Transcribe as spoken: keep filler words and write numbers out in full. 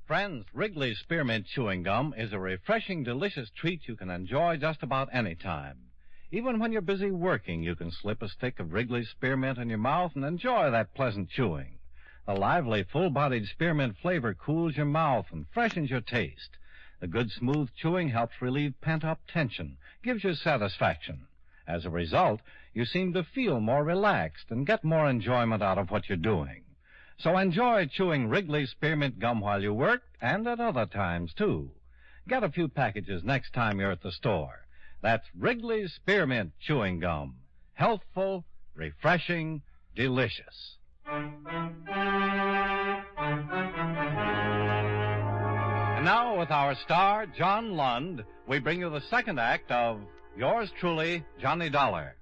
Friends, Wrigley's Spearmint Chewing Gum is a refreshing, delicious treat you can enjoy just about any time. Even when you're busy working, you can slip a stick of Wrigley's Spearmint in your mouth and enjoy that pleasant chewing. The lively, full-bodied spearmint flavor cools your mouth and freshens your taste. The good, smooth chewing helps relieve pent-up tension, gives you satisfaction. As a result, you seem to feel more relaxed and get more enjoyment out of what you're doing. So enjoy chewing Wrigley's Spearmint Gum while you work and at other times, too. Get a few packages next time you're at the store. That's Wrigley's Spearmint Chewing Gum. Healthful, refreshing, delicious. And now, with our star, John Lund, we bring you the second act of Yours Truly, Johnny Dollar.